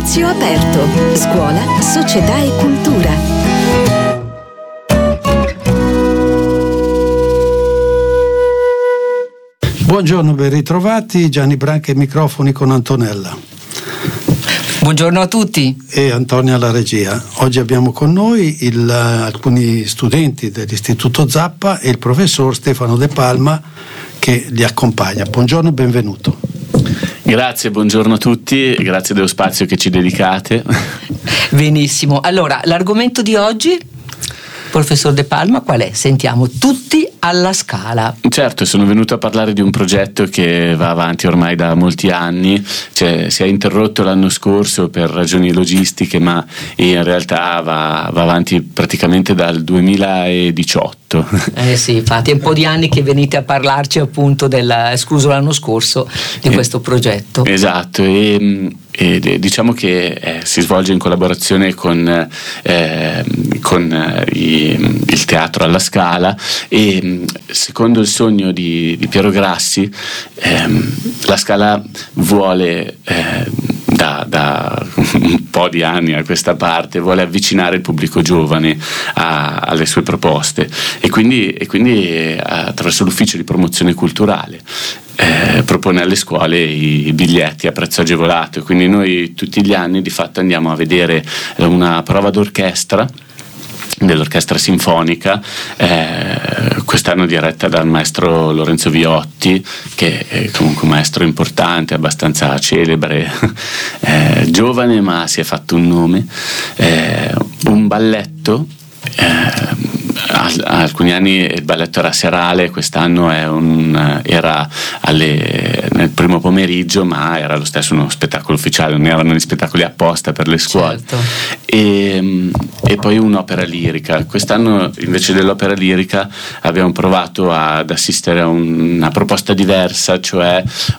Spazio aperto. Scuola, società e cultura. Buongiorno, ben ritrovati. Gianni Branca ai microfoni con Antonella. Buongiorno a tutti. E Antonia alla regia. Oggi abbiamo con noi alcuni studenti dell'Istituto Zappa e il professor Stefano De Palma che li accompagna. Buongiorno e benvenuto. Grazie, buongiorno a tutti, grazie dello spazio che ci dedicate. Benissimo, allora l'argomento di oggi, professor De Palma, qual è? Sentiamo, tutti alla Scala. Certo, sono venuto a parlare di un progetto che va avanti ormai da molti anni, si è interrotto l'anno scorso per ragioni logistiche, ma in realtà va avanti praticamente dal 2018. Sì, infatti è un po' di anni che venite a parlarci appunto escluso l'anno scorso di questo progetto. Esatto, e diciamo che si svolge in collaborazione con il Teatro alla Scala e secondo il sogno di Piero Grassi la Scala vuole da un po' di anni a questa parte vuole avvicinare il pubblico giovane alle sue proposte e quindi attraverso l'ufficio di promozione culturale propone alle scuole i biglietti a prezzo agevolato, quindi noi tutti gli anni di fatto andiamo a vedere una prova d'orchestra dell'orchestra sinfonica, quest'anno diretta dal maestro Lorenzo Viotti, che è comunque un maestro importante, abbastanza celebre, giovane ma si è fatto un nome, un balletto. Alcuni anni il balletto era serale, quest'anno era nel primo pomeriggio, ma era lo stesso uno spettacolo ufficiale, non erano gli spettacoli apposta per le scuole. Certo. E poi un'opera lirica. Quest'anno invece dell'opera lirica abbiamo provato ad assistere a una proposta diversa, cioè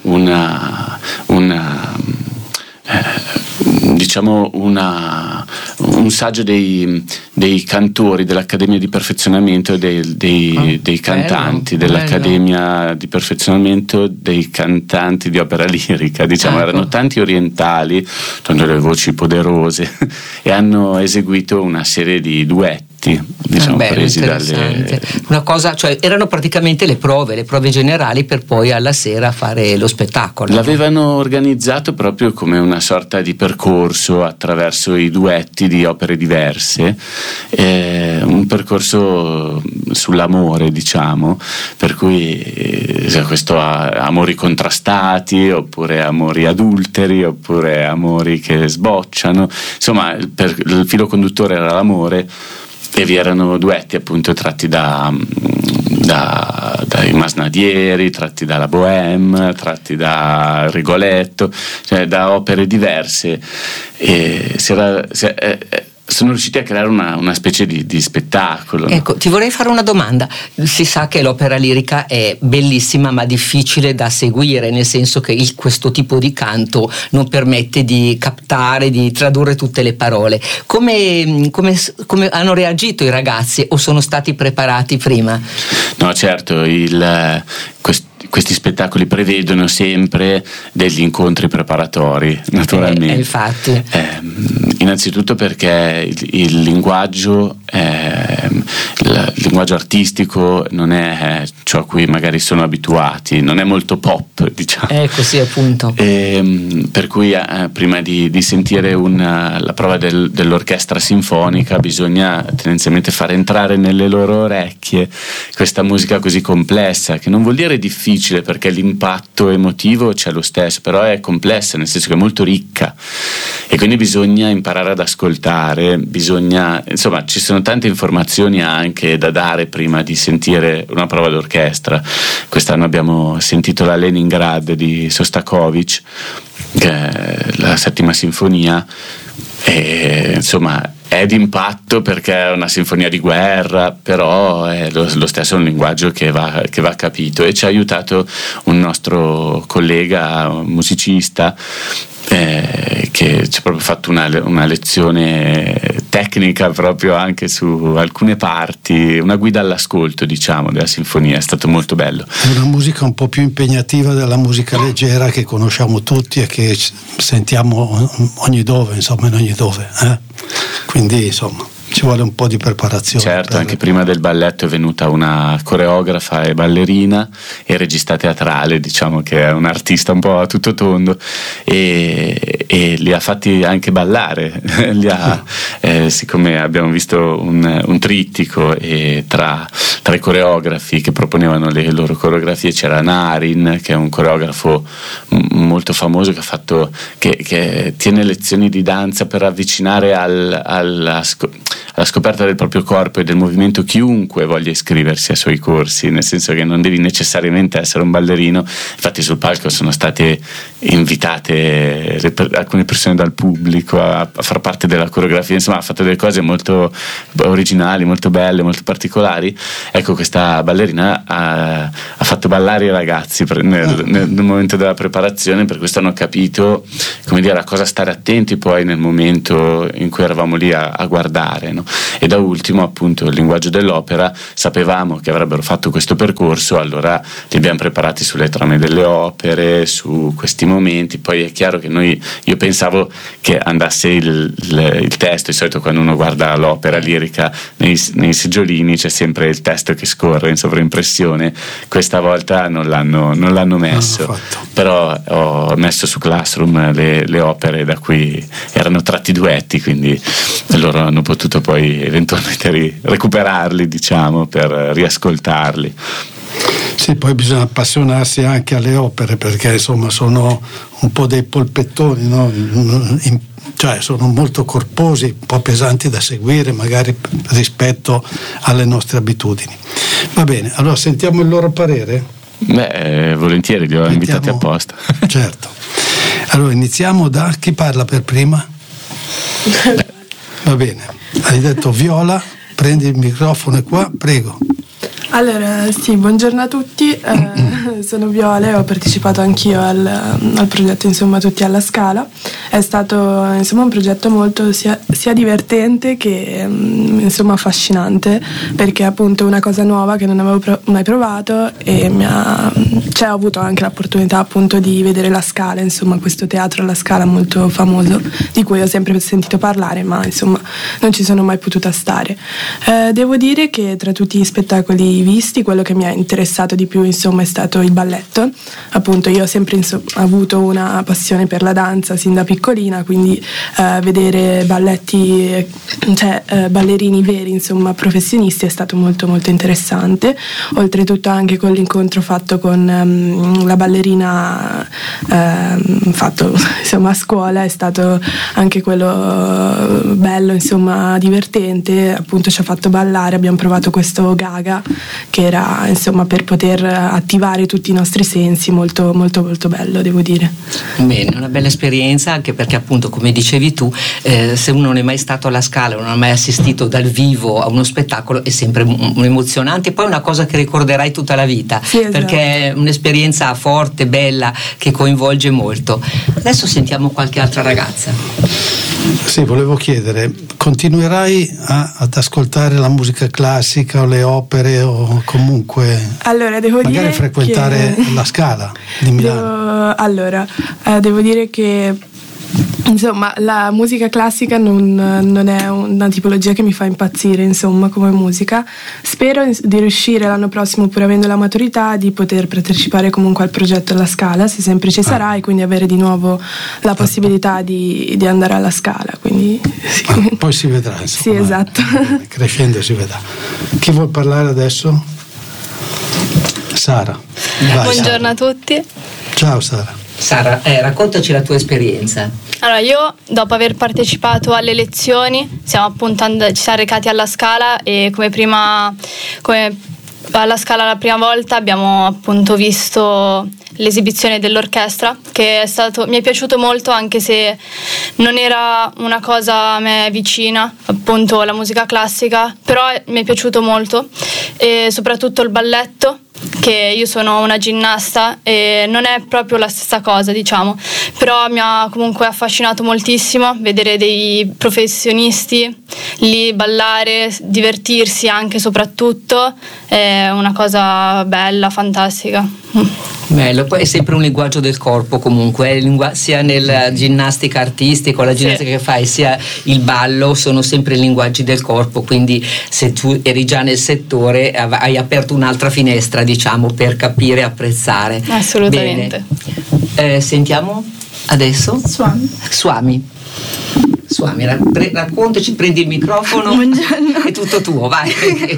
diciamo un saggio dei cantori dell'Accademia di Perfezionamento e dei cantanti dell'Accademia di Perfezionamento dei cantanti di opera lirica, diciamo. Erano tanti orientali, con delle voci poderose e hanno eseguito una serie di duetti, diciamo, presi dalle... Una cosa, cioè erano praticamente le prove generali per poi alla sera fare lo spettacolo. L'avevano organizzato proprio come una sorta di percorso attraverso i duetti di opere diverse, un percorso sull'amore, diciamo, per cui questo amori contrastati, oppure amori adulteri, oppure amori che sbocciano, insomma il filo conduttore era l'amore. E vi erano duetti appunto tratti dai Masnadieri, tratti dalla Bohème, tratti da Rigoletto, cioè da opere diverse, e sono riusciti a creare una specie di spettacolo. Ecco, ti vorrei fare una domanda. Si sa che l'opera lirica è bellissima ma difficile da seguire, nel senso che questo tipo di canto non permette di captare, di tradurre tutte le parole. Come hanno reagito i ragazzi, o sono stati preparati prima? No, certo, questi spettacoli prevedono sempre degli incontri preparatori, naturalmente. Infatti. Innanzitutto perché il linguaggio artistico non è ciò a cui magari sono abituati, non è molto pop, diciamo. Sì, appunto. Per cui prima di sentire la prova dell'orchestra sinfonica bisogna tendenzialmente far entrare nelle loro orecchie questa musica così complessa, che non vuol dire difficile, perché l'impatto emotivo c'è lo stesso, però è complessa, nel senso che è molto ricca, e quindi bisogna imparare ad ascoltare, insomma ci sono tante informazioni anche da dare prima di sentire una prova d'orchestra. Quest'anno abbiamo sentito la Leningrad di Sostakovich, che è la settima sinfonia, e insomma è d'impatto perché è una sinfonia di guerra, però è lo stesso un linguaggio che va capito, e ci ha aiutato un nostro collega, un musicista, che ci ha proprio fatto una lezione tecnica proprio anche su alcune parti, una guida all'ascolto, diciamo, della sinfonia. È stato molto bello. È una musica un po' più impegnativa della musica leggera che conosciamo tutti e che sentiamo ogni dove, insomma, in ogni dove. Quindi, insomma, ci vuole un po' di preparazione. Certo, anche prima del balletto è venuta una coreografa e ballerina e regista teatrale, diciamo che è un artista un po' a tutto tondo, e li ha fatti anche ballare. Siccome abbiamo visto un trittico e tra i coreografi che proponevano le loro coreografie c'era Narin, che è un coreografo molto famoso che tiene lezioni di danza per avvicinare alla scoperta del proprio corpo e del movimento chiunque voglia iscriversi ai suoi corsi, nel senso che non devi necessariamente essere un ballerino. Infatti sul palco sono state invitate alcune persone dal pubblico a far parte della coreografia, insomma ha fatto delle cose molto originali, molto belle, molto particolari. Ecco, questa ballerina ha fatto ballare i ragazzi nel momento della preparazione, per questo hanno capito, come dire, a cosa stare attenti poi nel momento in cui eravamo lì a guardare, no? E da ultimo, appunto, il linguaggio dell'opera. Sapevamo che avrebbero fatto questo percorso, allora li abbiamo preparati sulle trame delle opere, su questi momenti. Poi è chiaro che io pensavo che andasse il testo. Di solito quando uno guarda l'opera lirica nei seggiolini c'è sempre il testo che scorre in sovraimpressione. Questa volta non l'hanno messo, però ho messo su Classroom le opere da cui erano tratti duetti, quindi loro hanno potuto poi eventualmente recuperarli, diciamo, per riascoltarli. Sì, poi bisogna appassionarsi anche alle opere, perché insomma sono un po' dei polpettoni, no? Cioè sono molto corposi, un po' pesanti da seguire magari rispetto alle nostre abitudini. Va bene, allora sentiamo il loro parere? Volentieri, li ho invitati apposta. Certo. Allora iniziamo da chi parla per prima? Va bene, hai detto Viola, prendi il microfono qua, prego. Allora, sì, buongiorno a tutti, sono Viola e ho partecipato anch'io al progetto, insomma, Tutti alla Scala. È stato, insomma, un progetto molto sia divertente che, insomma, affascinante, perché è appunto una cosa nuova che non avevo mai provato e ho avuto anche l'opportunità appunto di vedere la Scala, insomma, questo teatro alla Scala molto famoso di cui ho sempre sentito parlare, ma insomma non ci sono mai potuta stare. Devo dire che tra tutti gli spettacoli visti, quello che mi ha interessato di più, insomma, è stato il balletto. Appunto, io ho sempre avuto una passione per la danza sin da piccolina, quindi vedere balletti, ballerini veri, insomma, professionisti, è stato molto molto interessante. Oltretutto anche con l'incontro fatto con la ballerina fatto, insomma, a scuola, è stato anche quello bello, insomma, divertente. Appunto ci ha fatto ballare, abbiamo provato questo Gaga che era, insomma, per poter attivare tutti i nostri sensi, molto molto molto bello, devo dire. Bene, una bella esperienza, anche perché appunto, come dicevi tu, se uno non è mai stato alla Scala, non ha mai assistito dal vivo a uno spettacolo, è sempre emozionante, e poi è una cosa che ricorderai tutta la vita, sì, esatto, perché è un'esperienza forte, bella, che coinvolge molto. Adesso sentiamo qualche altra ragazza. Sì, volevo chiedere, continuerai ad ascoltare la musica classica o le opere, o comunque allora, magari frequentare la Scala di Milano? Devo dire che, insomma, la musica classica non è una tipologia che mi fa impazzire, insomma, come musica. Spero di riuscire l'anno prossimo, pur avendo la maturità, di poter partecipare comunque al progetto alla Scala, se sempre ci sarà, e quindi avere di nuovo la possibilità di andare alla Scala. Quindi poi si vedrà, insomma. Sì, esatto. Crescendo si vedrà. Chi vuol parlare adesso? Sara. Vai, buongiorno, Sara. A tutti. Ciao Sara. Sara, raccontaci la tua esperienza. Allora, io dopo aver partecipato alle lezioni ci siamo recati alla Scala, e come alla Scala la prima volta abbiamo appunto visto l'esibizione dell'orchestra, che mi è piaciuto molto, anche se non era una cosa a me vicina, appunto la musica classica, però mi è piaciuto molto, e soprattutto il balletto, che io sono una ginnasta e non è proprio la stessa cosa, diciamo, però mi ha comunque affascinato moltissimo vedere dei professionisti lì ballare, divertirsi anche, soprattutto è una cosa bella, fantastica. Bello, poi è sempre un linguaggio del corpo comunque, sia nella ginnastica artistica o la ginnastica che fai, sia il ballo, sono sempre linguaggi del corpo, quindi se tu eri già nel settore hai aperto un'altra finestra, diciamo, per capire e apprezzare. Assolutamente. Sentiamo adesso Swami, raccontaci, prendi il microfono. Buongiorno. È tutto tuo, vai.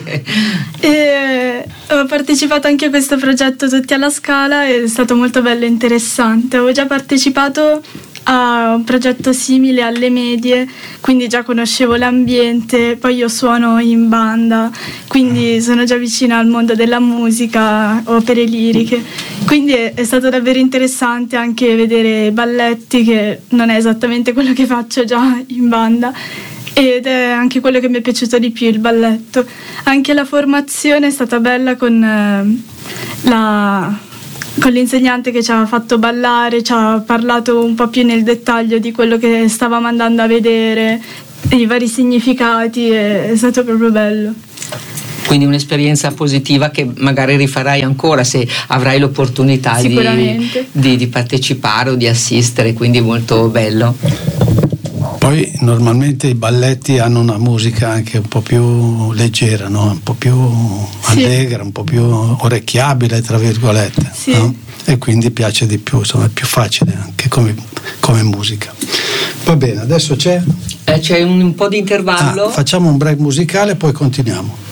Ho partecipato anche a questo progetto Tutti alla Scala, è stato molto bello e interessante. Avevo già partecipato a un progetto simile alle medie, quindi già conoscevo l'ambiente, poi io suono in banda, quindi sono già vicina al mondo della musica, opere liriche, quindi è stato davvero interessante anche vedere balletti, che non è esattamente quello che faccio già in banda, ed è anche quello che mi è piaciuto di più, il balletto. Anche la formazione è stata bella con l'insegnante che ci ha fatto ballare, ci ha parlato un po' più nel dettaglio di quello che stavamo andando a vedere, i vari significati, è stato proprio bello. Quindi un'esperienza positiva che magari rifarai ancora se avrai l'opportunità di partecipare o di assistere, quindi molto bello. Poi normalmente i balletti hanno una musica anche un po' più leggera, no? Un po' più allegra, un po' più orecchiabile, tra virgolette, no? E quindi piace di più, insomma è più facile anche come musica. Va bene, adesso c'è un po' di intervallo. Facciamo un break musicale e poi continuiamo.